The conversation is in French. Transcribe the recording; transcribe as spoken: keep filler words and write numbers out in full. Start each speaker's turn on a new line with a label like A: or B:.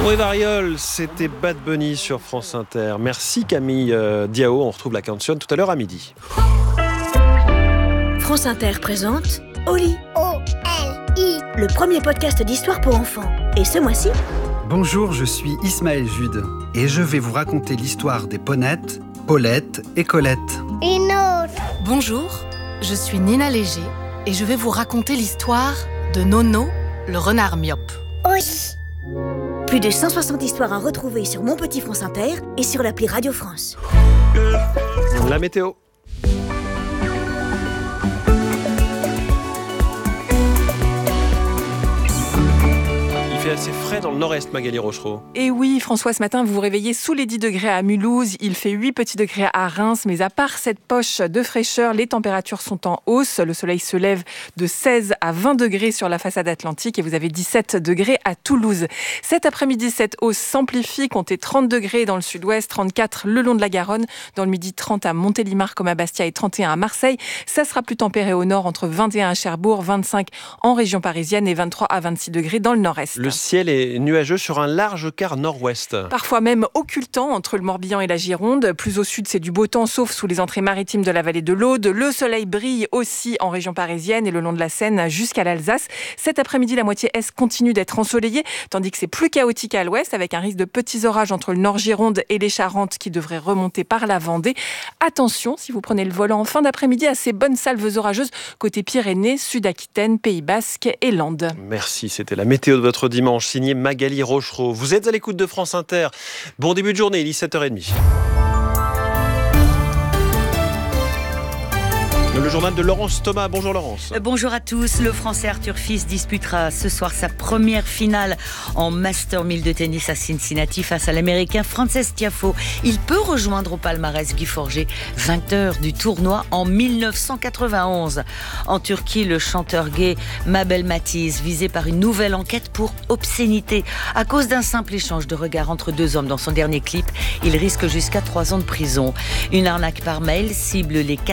A: Auré Variol, c'était Bad Bunny sur France Inter. Merci Camille euh, Diao, on retrouve la canción tout à l'heure à midi.
B: France Inter présente Oli,
C: O L I,
B: le premier podcast d'histoire pour enfants. Et ce mois-ci,
D: bonjour, je suis Ismaël Jude et je vais vous raconter l'histoire des Ponettes, Paulette et Colette.
C: une autre.
E: Bonjour, je suis Nina Léger et je vais vous raconter l'histoire de Nono, le renard myope.
C: Oui.
B: plus de cent soixante histoires à retrouver sur Mon Petit France Inter et sur l'appli Radio France.
A: La météo. Il fait assez frais dans le nord-est, Magali Rochereau.
E: Et oui, François, ce matin, vous vous réveillez sous les dix degrés à Mulhouse. Il fait huit petits degrés à Reims. Mais à part cette poche de fraîcheur, les températures sont en hausse. Le soleil se lève de seize à vingt degrés sur la façade atlantique et vous avez dix-sept degrés à Toulouse. Cet après-midi, cette hausse s'amplifie. Comptez trente degrés dans le sud-ouest, trente-quatre le long de la Garonne. Dans le midi, trente à Montélimar comme à Bastia et trente et un à Marseille. Ça sera plus tempéré au nord, entre vingt et un à Cherbourg, vingt-cinq en région parisienne et vingt-trois à vingt-six degrés dans le nord-est.
A: Le ciel est nuageux sur un large quart nord-ouest.
E: Parfois même occultant entre le Morbihan et la Gironde. Plus au sud, c'est du beau temps, sauf sous les entrées maritimes de la vallée de l'Aude. Le soleil brille aussi en région parisienne et le long de la Seine jusqu'à l'Alsace. Cet après-midi, la moitié est continue d'être ensoleillée, tandis que c'est plus chaotique à l'ouest, avec un risque de petits orages entre le nord Gironde et les Charentes qui devraient remonter par la Vendée. Attention, si vous prenez le volant en fin d'après-midi, à ces bonnes salves orageuses côté Pyrénées, Sud-Aquitaine, Pays Basque et Landes.
A: Merci, c'était la météo de votre dimanche, signée Magali Rochereau. Vous êtes à l'écoute de France Inter. Bon début de journée, il est sept heures trente. Le journal de Laurence Thomas. Bonjour Laurence.
F: Bonjour à tous. Le Français Arthur Fils disputera ce soir sa première finale en Master mille de tennis à Cincinnati face à l'Américain Frances Tiafoe. Il peut rejoindre au palmarès Guy Forget, vainqueur du tournoi en mille neuf cent quatre-vingt-onze. En Turquie, le chanteur gay Mabel Matiz, visé par une nouvelle enquête pour obscénité. À cause d'un simple échange de regards entre deux hommes dans son dernier clip, il risque jusqu'à trois ans de prison. Une arnaque par mail cible les